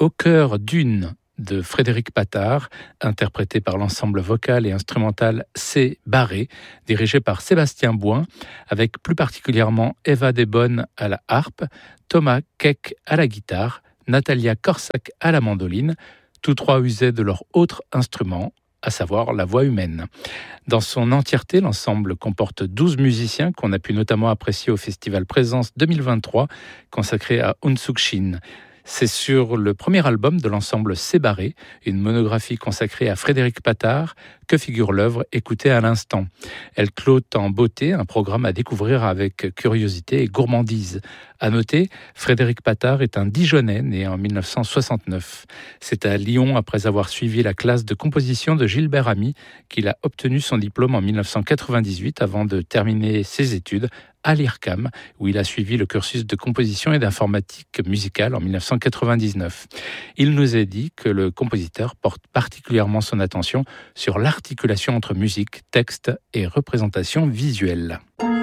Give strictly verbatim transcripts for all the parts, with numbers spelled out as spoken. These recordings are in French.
Au cœur d'une de Frédéric Pattard, interprété par l'ensemble vocal et instrumental C. Barré, dirigé par Sébastien Bouin, avec plus particulièrement Eva Desbonnes à la harpe, Thomas Keck à la guitare, Natalia Corsac à la mandoline, tous trois usaient de leur autre instrument, à savoir la voix humaine. Dans son entièreté, l'ensemble comporte douze musiciens qu'on a pu notamment apprécier au Festival Présence deux mille vingt-trois, consacré à Aung Suu Kyi. C'est sur le premier album de l'ensemble C. Barré, une monographie consacrée à Frédéric Pattard, que figure l'œuvre écoutée à l'instant. Elle clôt en beauté un programme à découvrir avec curiosité et gourmandise. À noter, Frédéric Pattard est un Dijonnais né en mille neuf cent soixante-neuf. C'est à Lyon, après avoir suivi la classe de composition de Gilbert Ami, qu'il a obtenu son diplôme en mille neuf cent quatre-vingt-dix-huit avant de terminer ses études à l'I R C A M, où il a suivi le cursus de composition et d'informatique musicale en mille neuf cent quatre-vingt-dix-neuf. Il nous a dit que le compositeur porte particulièrement son attention sur l'articulation entre musique, texte et représentation visuelle.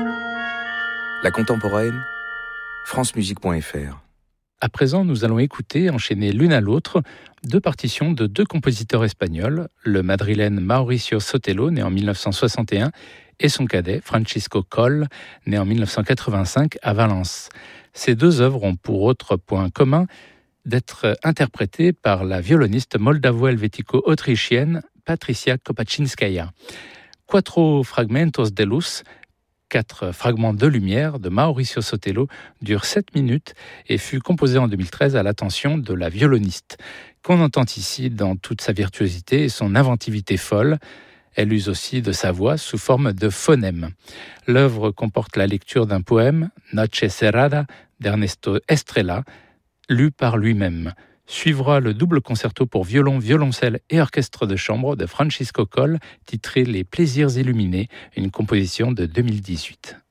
La contemporaine, france musique point f r. À présent, nous allons écouter, enchaîner l'une à l'autre, deux partitions de deux compositeurs espagnols, le madrilène Mauricio Sotelo, né en mille neuf cent soixante et un, et son cadet, Francisco Coll, né en mille neuf cent quatre-vingt-cinq à Valence. Ces deux œuvres ont pour autre point commun d'être interprétées par la violoniste moldavo-helvético-autrichienne Patricia Kopaczynskaja. Quattro fragmentos de luz, quatre fragments de lumière de Mauricio Sotelo, dure sept minutes et fut composé en deux mille treize à l'attention de la violoniste, qu'on entend ici dans toute sa virtuosité et son inventivité folle. Elle use aussi de sa voix sous forme de phonème. L'œuvre comporte la lecture d'un poème, Noche Cerrada, d'Ernesto Estrella, lu par lui-même. Suivra le double concerto pour violon, violoncelle et orchestre de chambre de Francisco Coll, titré Les Plaisirs illuminés, une composition de deux mille dix-huit.